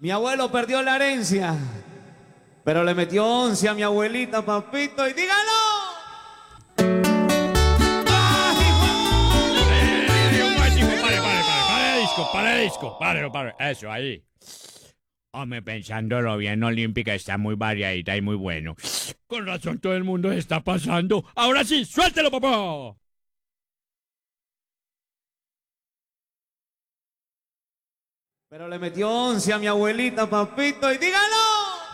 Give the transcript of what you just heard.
Mi abuelo perdió la herencia, pero le metió 11 a mi abuelita, papito, y dígalo. Un momentico, pare, disco, pare, eso, ahí. Hombre, pensándolo bien, Olímpica está muy variadita y muy bueno. Con razón todo el mundo se está pasando. Ahora sí, suéltelo, papá. Pero le metió 11 a mi abuelita, papito, y dígalo.